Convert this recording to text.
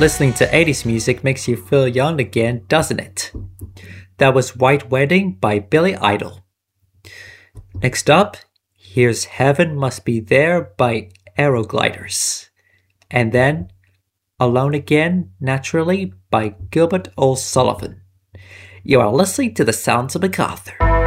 Listening to 80s music makes you feel young again, doesn't it? That was White Wedding by Billy Idol. Next up, here's Heaven Must Be There by Aerogliders. And then Alone Again, Naturally by Gilbert O'Sullivan. You are listening to the Sounds of MacArthur.